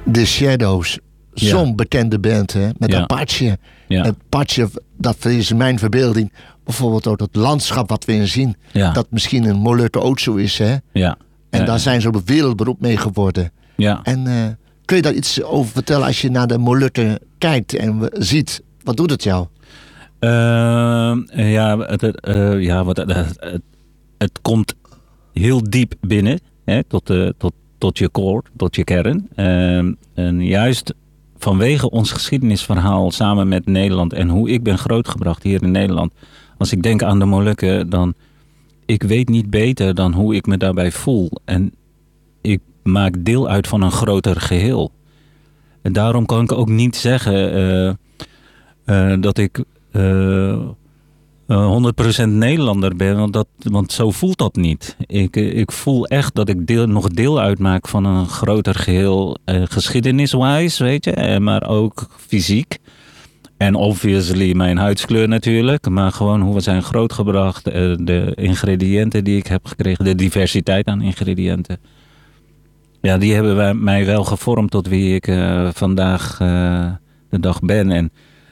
The Shadows. Zo'n bekende band, hè? Met Apache. Ja. Apache, dat is mijn verbeelding. Bijvoorbeeld ook het landschap wat we in zien. Ja. Dat misschien een Molukker ook zo is, hè? Ja. En daar zijn ze op wereldberoep mee geworden. Ja. En kun je daar iets over vertellen als je naar de Molukken kijkt en ziet? Wat doet het jou? Het komt heel diep binnen, hè, tot je core, tot je kern. En juist vanwege ons geschiedenisverhaal samen met Nederland en hoe ik ben grootgebracht hier in Nederland. Als ik denk aan de Molukken, dan ik weet niet beter dan hoe ik me daarbij voel. En ik maak deel uit van een groter geheel. En daarom kan ik ook niet zeggen dat ik 100% Nederlander ben, want zo voelt dat niet. Ik voel echt dat ik nog deel uitmaak van een groter geheel, geschiedeniswijs, weet je, maar ook fysiek. En obviously mijn huidskleur natuurlijk, maar gewoon hoe we zijn grootgebracht, de ingrediënten die ik heb gekregen, de diversiteit aan ingrediënten. Ja, die hebben mij wel gevormd tot wie ik vandaag de dag ben.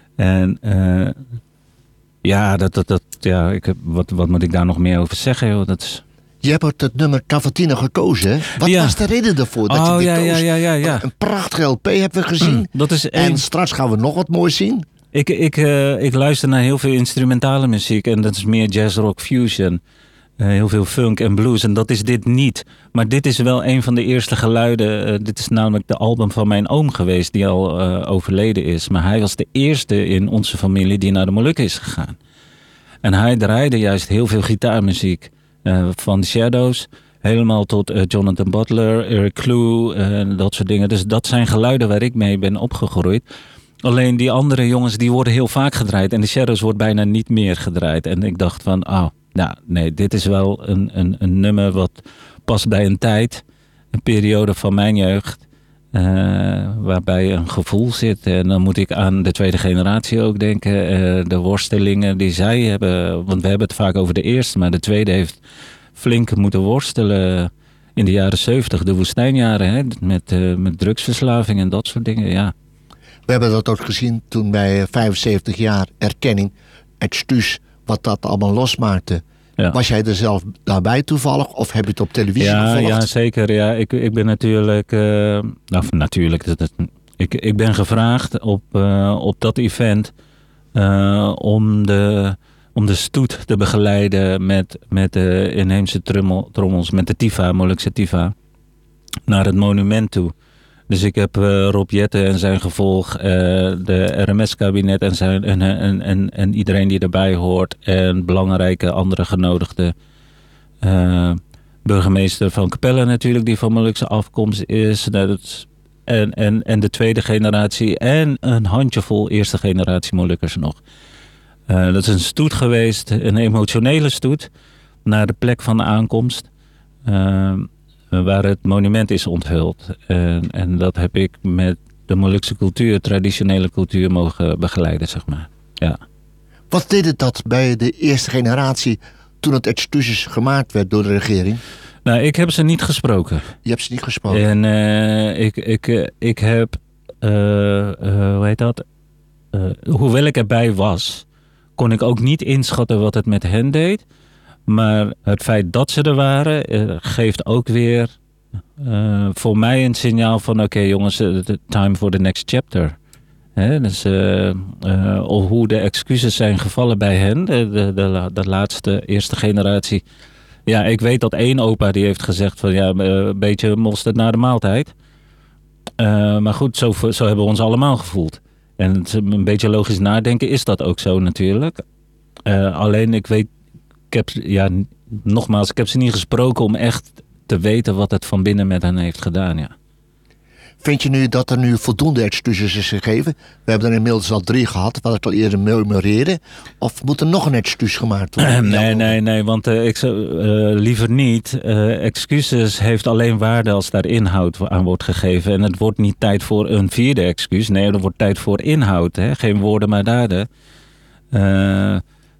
Wat moet ik daar nog meer over zeggen? Joh? Je hebt ook het nummer Cavatina gekozen, hè? Wat was de reden ervoor dat je dit koos? Ja. Een prachtige LP hebben we gezien. En straks gaan we nog wat moois zien. Ik luister naar heel veel instrumentale muziek. En dat is meer jazz, rock, fusion. Heel veel funk en blues. En dat is dit niet. Maar dit is wel een van de eerste geluiden. Dit is namelijk de album van mijn oom geweest. Die al overleden is. Maar hij was de eerste in onze familie die naar de Molukken is gegaan. En hij draaide juist heel veel gitaarmuziek. Van The Shadows. Helemaal tot Jonathan Butler, Eric Clue. Dat soort dingen. Dus dat zijn geluiden waar ik mee ben opgegroeid. Alleen die andere jongens die worden heel vaak gedraaid. En The Shadows wordt bijna niet meer gedraaid. En ik dacht van, dit is wel een nummer wat past bij een tijd. Een periode van mijn jeugd. Waarbij een gevoel zit. En dan moet ik aan de tweede generatie ook denken. De worstelingen die zij hebben. Want we hebben het vaak over de eerste. Maar de tweede heeft flink moeten worstelen in de jaren 70. De woestijnjaren. Hè, met drugsverslaving en dat soort dingen. Ja. We hebben dat ook gezien toen bij 75 jaar erkenning. Excuus wat dat allemaal losmaakte. Ja. Was jij er zelf daarbij toevallig? Of heb je het op televisie gevolgd? Ja, zeker. Ja. Ik ben natuurlijk... Ik ben gevraagd op dat event... om de stoet te begeleiden met de inheemse trommels... met de Tifa, Molukse Tifa... naar het monument toe. Dus ik heb Rob Jetten en zijn gevolg, de RMS-kabinet en iedereen die erbij hoort. En belangrijke andere genodigden. Burgemeester van Capelle natuurlijk, die van Molukse afkomst is. En de tweede generatie en een handjevol eerste generatie Molukkers nog. Dat is een stoet geweest, een emotionele stoet, naar de plek van de aankomst. Waar het monument is onthuld. En dat heb ik met de Molukse cultuur, traditionele cultuur, mogen begeleiden, zeg maar. Ja. Wat deed het dat bij de eerste generatie toen het excuses gemaakt werd door de regering? Nou, ik heb ze niet gesproken. Je hebt ze niet gesproken? En ik heb, hoewel ik erbij was, kon ik ook niet inschatten wat het met hen deed. Maar het feit dat ze er waren, geeft ook weer voor mij een signaal van... Oké, jongens, time for the next chapter. Dus hoe de excuses zijn gevallen bij hen, de laatste, eerste generatie. Ja, ik weet dat één opa die heeft gezegd van... een beetje mosterd na de maaltijd. Maar goed, zo hebben we ons allemaal gevoeld. En het, een beetje logisch nadenken is dat ook zo natuurlijk. Alleen ik weet... Nogmaals, ik heb ze niet gesproken om echt te weten wat het van binnen met hen heeft gedaan, ja. Vind je nu dat er nu voldoende excuses is gegeven? We hebben er inmiddels al 3 gehad, wat ik al eerder memoreerde. Of moet er nog een excuus gemaakt worden? Nee, want ik zou liever niet. Excuses heeft alleen waarde als daar inhoud aan wordt gegeven. En het wordt niet tijd voor een 4e excuus. Nee, er wordt tijd voor inhoud. Hè? Geen woorden, maar daden.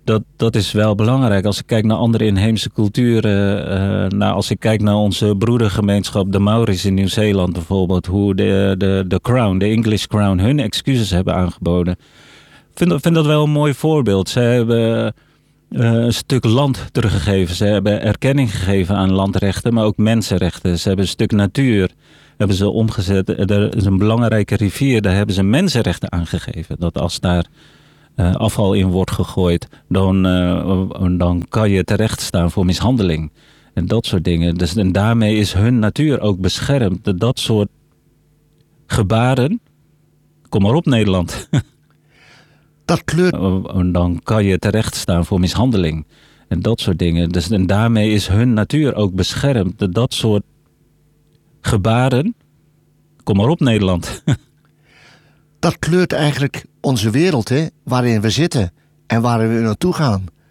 Dat is wel belangrijk. Als ik kijk naar andere inheemse culturen, als ik kijk naar onze broedergemeenschap, de Maori's in Nieuw-Zeeland bijvoorbeeld, hoe de Crown, de English Crown, hun excuses hebben aangeboden. Ik vind dat wel een mooi voorbeeld. Ze hebben een stuk land teruggegeven. Ze hebben erkenning gegeven aan landrechten, maar ook mensenrechten. Ze hebben een stuk natuur hebben ze omgezet. Er is een belangrijke rivier, daar hebben ze mensenrechten aangegeven. Dat als daar afval in wordt gegooid, dan kan je terecht staan voor mishandeling. En dat soort dingen. Dus, en daarmee is hun natuur ook beschermd. Dat soort gebaren. Kom maar op, Nederland. Dat kleurt. Dan kan je terecht staan voor mishandeling. En dat soort dingen. Dus, en daarmee is hun natuur ook beschermd. Dat soort gebaren. Kom maar op, Nederland. Dat kleurt eigenlijk onze wereld, hè, waarin we zitten en waar we naartoe gaan.